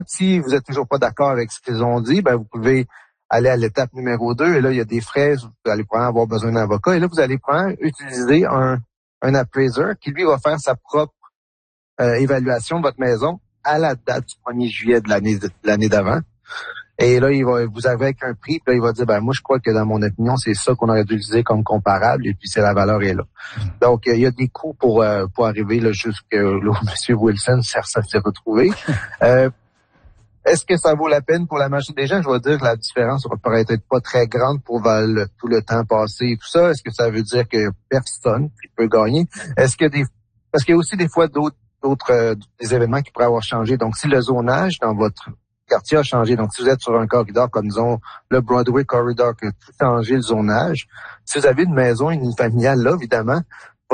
Si vous êtes toujours pas d'accord avec ce qu'ils ont dit, ben vous pouvez aller à l'étape numéro 2. Et là, il y a des frais. Vous allez probablement avoir besoin d'un avocat. Et là, vous allez probablement utiliser un appraiser qui, lui, va faire sa propre évaluation de votre maison à la date du 1er juillet de l'année d'avant. Et là, il va vous avez avec un prix, puis là, il va dire, ben moi, je crois que dans mon opinion, c'est ça qu'on aurait dû utiliser comme comparable, et puis c'est la valeur est là. Donc, il y a des coûts pour arriver là jusque là où M. Wilson s'est retrouvé. Est-ce que ça vaut la peine pour la majorité des gens? Je vais dire que la différence va peut-être pas très grande pour tout le temps passé et tout ça. Est-ce que ça veut dire que personne qui peut gagner? Est-ce que parce qu'il y a aussi des fois d'autres des événements qui pourraient avoir changé. Donc, si le zonage dans votre quartier a changé, donc si vous êtes sur un corridor comme disons le Broadway Corridor qui a tout changé le zonage, si vous avez une maison unifamiliale là, évidemment,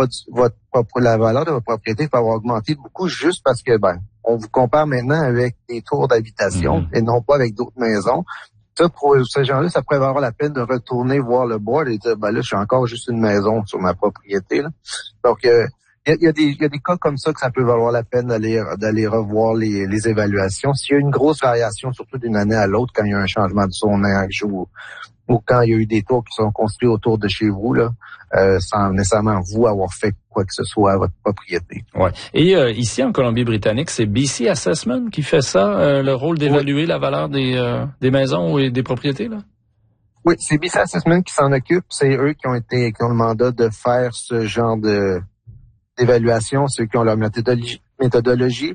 la valeur de votre propriété peut avoir augmenté beaucoup juste parce que on vous compare maintenant avec des tours d'habitation et non pas avec d'autres maisons. Ça, pour ces gens-là, ça pourrait valoir la peine de retourner voir le board et dire, là, je suis encore juste une maison sur ma propriété, là. Donc, il y a des cas comme ça que ça peut valoir la peine d'aller revoir les évaluations. S'il y a une grosse variation, surtout d'une année à l'autre, quand il y a un changement de zonage ou quand il y a eu des tours qui sont construits autour de chez vous, là, sans nécessairement vous avoir fait quoi que ce soit à votre propriété. Ouais. Et ici en Colombie-Britannique, c'est BC Assessment qui fait ça, le rôle d'évaluer la valeur des maisons et des propriétés, là? Oui, c'est BC Assessment qui s'en occupe. C'est eux qui ont le mandat de faire ce genre d'évaluation, ceux qui ont leur méthodologie.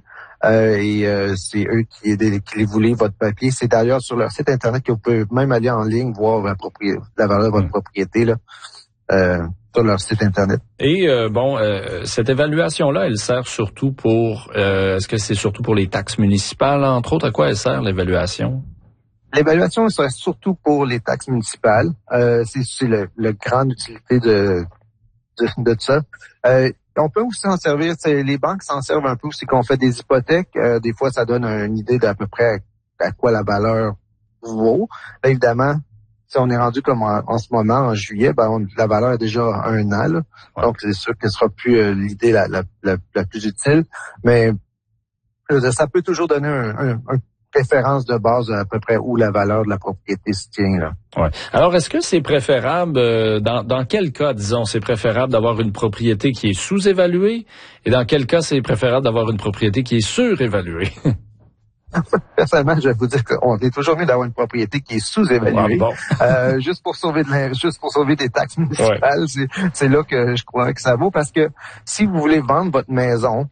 C'est eux qui voulaient votre papier. C'est d'ailleurs sur leur site Internet que vous pouvez même aller en ligne voir la valeur de votre propriété là, sur leur site Internet. Et cette évaluation-là, elle sert surtout pour... est-ce que c'est surtout pour les taxes municipales, entre autres? À quoi elle sert, l'évaluation? L'évaluation serait surtout pour les taxes municipales. C'est le grande utilité de ça. On peut aussi s'en servir, les banques s'en servent un peu aussi quand on fait des hypothèques. Des fois, ça donne une idée d'à peu près à quoi la valeur vaut. Là, évidemment, si on est rendu comme en ce moment, en juillet, la valeur est déjà à 1 an. Là. Ouais. Donc, c'est sûr que ce sera plus l'idée la plus utile. Mais ça peut toujours donner un préférence de base à peu près où la valeur de la propriété se tient, là. Ouais. Alors, est-ce que c'est préférable, dans quel cas, disons, c'est préférable d'avoir une propriété qui est sous-évaluée et dans quel cas c'est préférable d'avoir une propriété qui est surévaluée? Personnellement, je vais vous dire qu'on est toujours mieux d'avoir une propriété qui est sous-évaluée. Bon. Juste pour sauver des taxes municipales, ouais. C'est là que je crois que ça vaut parce que si vous voulez vendre votre maison,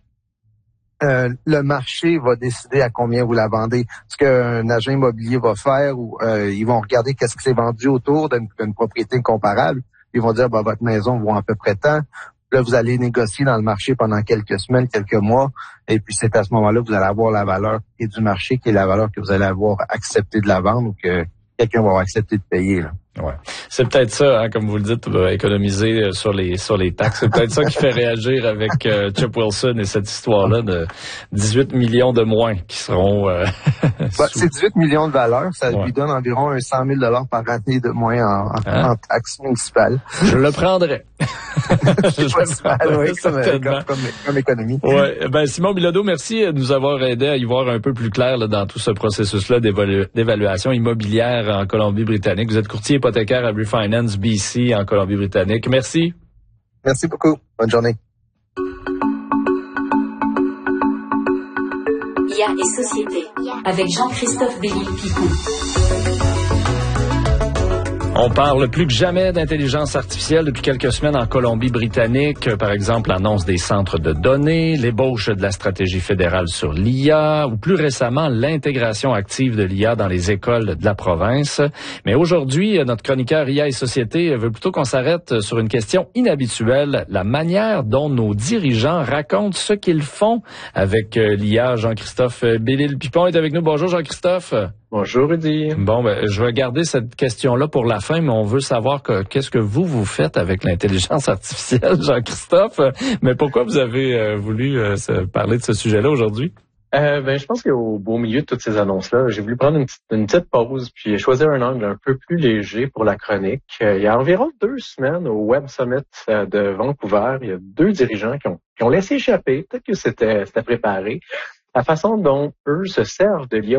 le marché va décider à combien vous la vendez. Ce qu'un agent immobilier va faire, ou ils vont regarder qu'est-ce qui s'est vendu autour d'une propriété comparable. Ils vont dire, votre maison vaut à peu près tant. Là, vous allez négocier dans le marché pendant quelques semaines, quelques mois, et puis c'est à ce moment-là que vous allez avoir la valeur et du marché, qui est la valeur que vous allez avoir accepté de la vendre ou que quelqu'un va avoir accepté de payer, là. Ouais. C'est peut-être ça, comme vous le dites, économiser sur les taxes. C'est peut-être ça qui fait réagir avec Chip Wilson et cette histoire-là de 18 millions de moins qui seront... c'est 18 millions de valeur. Ça lui donne environ 100 000 $ par année de moins en taxes municipales. Je le prendrais. Comme économie. Ouais. Simon Bilodeau, merci de nous avoir aidé à y voir un peu plus clair là, dans tout ce processus-là d'évaluation immobilière en Colombie-Britannique. Vous êtes courtier hypothécaire à Refinance BC en Colombie-Britannique. Merci. Merci beaucoup. Bonne journée. IA et Société avec Jean-Christophe Bélisle-Picot. On parle plus que jamais d'intelligence artificielle depuis quelques semaines en Colombie-Britannique. Par exemple, l'annonce des centres de données, l'ébauche de la stratégie fédérale sur l'IA ou plus récemment, l'intégration active de l'IA dans les écoles de la province. Mais aujourd'hui, notre chroniqueur IA et Société veut plutôt qu'on s'arrête sur une question inhabituelle, la manière dont nos dirigeants racontent ce qu'ils font avec l'IA. Jean-Christophe Bélisle-Picot est avec nous. Bonjour Jean-Christophe. Bonjour Rudy. Bon, je vais garder cette question-là pour la fin, mais on veut savoir qu'est-ce que vous faites avec l'intelligence artificielle, Jean-Christophe. Mais pourquoi vous avez voulu parler de ce sujet-là aujourd'hui? Je pense qu'au beau milieu de toutes ces annonces-là, j'ai voulu prendre une petite pause puis choisir un angle un peu plus léger pour la chronique. Il y a environ 2 semaines au Web Summit de Vancouver, il y a 2 dirigeants qui ont laissé échapper, peut-être que c'était préparé, la façon dont eux se servent de l'IA